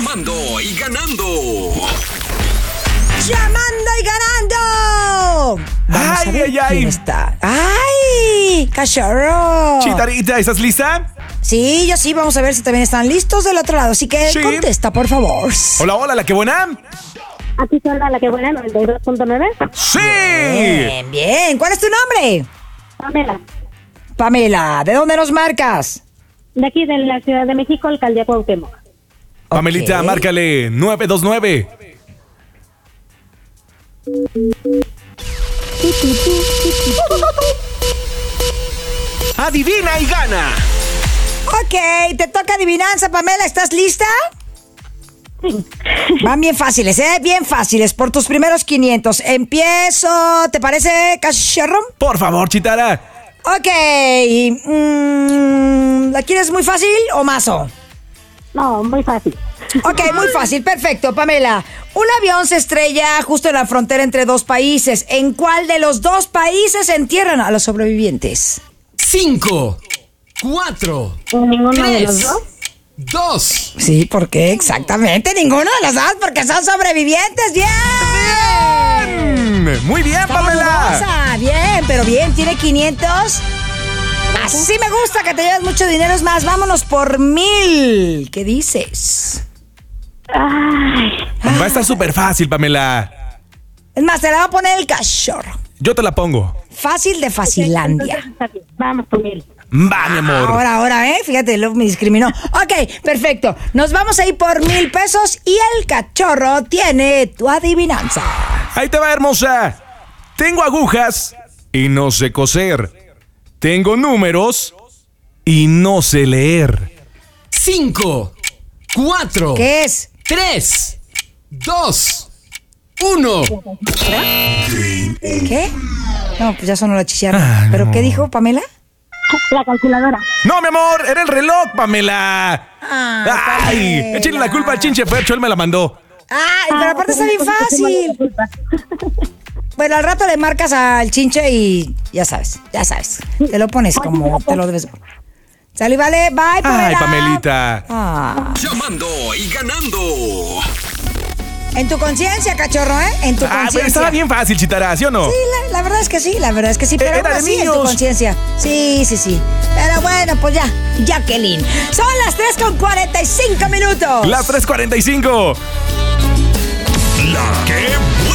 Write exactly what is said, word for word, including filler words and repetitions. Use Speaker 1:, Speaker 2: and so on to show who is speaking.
Speaker 1: Llamando y ganando.
Speaker 2: ¡Llamando y ganando! Vamos
Speaker 3: Ay,
Speaker 2: a ver
Speaker 3: ay, ay.
Speaker 2: quién está. ¡Ay! ¡Cachorro!
Speaker 3: Chitarita, ¿estás lista?
Speaker 2: Sí, yo sí. Vamos a ver si también están listos del otro lado. Así que
Speaker 3: Sí.
Speaker 2: contesta, por favor.
Speaker 3: Hola, hola, ¿la que buena?
Speaker 4: Aquí suena la que buena, noventa y dos punto nueve.
Speaker 3: ¡Sí!
Speaker 2: Bien, bien. ¿Cuál es tu nombre?
Speaker 4: Pamela,
Speaker 2: Pamela. ¿De dónde nos marcas?
Speaker 4: de aquí de la Ciudad de México, alcaldía Cuauhtémoc.
Speaker 3: Pamelita,
Speaker 2: Ok.
Speaker 3: márcale nueve dos nueve. Adivina y gana.
Speaker 2: Ok, te toca adivinanza, Pamela. ¿Estás lista? Van bien fáciles, ¿eh? Bien fáciles. Por tus primeros quinientos. Empiezo. ¿Te parece, cachorro?
Speaker 3: Por favor, Chitara.
Speaker 2: Ok. mm, ¿La quieres muy fácil o mazo?
Speaker 4: No, muy fácil.
Speaker 2: Ok, muy fácil. Perfecto, Pamela. Un avión se estrella justo en la frontera entre dos países. ¿En cuál de los dos países entierran a los sobrevivientes?
Speaker 1: Cinco, cuatro,
Speaker 4: ¿Ninguno de los
Speaker 1: tres,
Speaker 4: dos?
Speaker 1: dos.
Speaker 2: Sí, ¿por qué? Exactamente. Ninguno de los dos, porque son sobrevivientes. ¡Bien!
Speaker 3: Mm, Muy bien,
Speaker 2: Está
Speaker 3: Pamela.
Speaker 2: fabulosa. Bien, pero bien. Tiene quinientos. Así me gusta que te lleves mucho dinero. Es más, vámonos por mil. ¿Qué dices?
Speaker 4: Ay,
Speaker 3: Va a estar súper fácil, Pamela.
Speaker 2: Es más, te la voy a poner el cachorro.
Speaker 3: Yo te la pongo.
Speaker 2: Fácil de Facilandia.
Speaker 4: entonces está bien. Vamos con él.
Speaker 3: Va, mi amor.
Speaker 2: Ahora, ahora, ¿eh? Fíjate, lo me discriminó. Ok, perfecto. Nos vamos a ir por mil pesos y el cachorro tiene tu adivinanza.
Speaker 3: Ahí te va, hermosa. Tengo agujas y no sé coser. Tengo números y no sé leer.
Speaker 1: Cinco, cuatro,
Speaker 2: ¿Qué es?
Speaker 1: tres, dos, uno.
Speaker 2: ¿Qué? No, pues ya sonó la chicharra.
Speaker 3: Ah,
Speaker 2: ¿Pero
Speaker 3: no.
Speaker 2: qué dijo, Pamela?
Speaker 4: La calculadora.
Speaker 3: No, mi amor, era el reloj, Pamela.
Speaker 2: Ah,
Speaker 3: Ay,
Speaker 2: Pamela.
Speaker 3: échale la culpa al chinche Fercho, él me la mandó.
Speaker 2: Ay, pero aparte está bien fácil.
Speaker 4: Disculpa.
Speaker 2: Bueno, al rato le marcas al chinche y ya sabes, ya sabes. Te lo pones como te lo debes. Sale y vale, bye, Pamela.
Speaker 3: Ay, Pamelita.
Speaker 2: Ah.
Speaker 1: Llamando y ganando.
Speaker 2: En tu conciencia, cachorro, ¿eh? En tu
Speaker 3: Ah, pero
Speaker 2: conciencia.
Speaker 3: estaba bien fácil, Chitara, ¿sí o no?
Speaker 2: Sí, la, la verdad es que sí, la verdad es que sí, pero
Speaker 3: Era
Speaker 2: aún
Speaker 3: de
Speaker 2: así en tu
Speaker 3: niños.
Speaker 2: conciencia. Sí, sí, sí. Pero bueno, pues ya, Jacqueline. Son las tres con cuarenta y cinco minutos.
Speaker 3: Las tres cuarenta y cinco.
Speaker 5: La que